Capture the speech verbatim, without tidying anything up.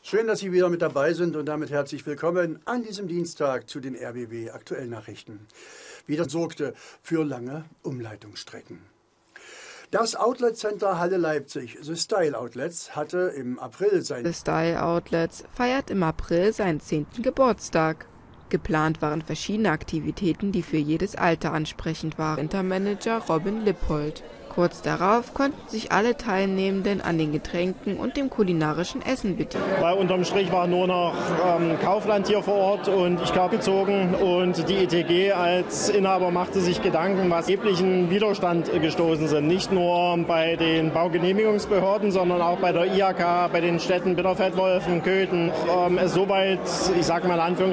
Schön, dass Sie wieder mit dabei sind und damit herzlich willkommen an diesem Dienstag zu den R B B Aktuellnachrichten. Wieder sorgte für lange Umleitungsstrecken. Das Outlet Center Halle Leipzig, The Style Outlets, hatte im April sein... The Style Outlets feiert im April seinen zehnten Geburtstag. Geplant waren verschiedene Aktivitäten, die für jedes Alter ansprechend waren. Intermanager Robin Lippold. Kurz darauf konnten sich alle Teilnehmenden an den Getränken und dem kulinarischen Essen bedienen. Weil unterm Strich war nur noch ähm, Kaufland hier vor Ort und ich habe gezogen und die E T G als Inhaber machte sich Gedanken, was erheblichen Widerstand gestoßen sind. Nicht nur bei den Baugenehmigungsbehörden, sondern auch bei der I H K, bei den Städten Bitterfeld, Wolfen, Köthen. Ähm, es soweit, ich sage mal in Anführungsstrichen,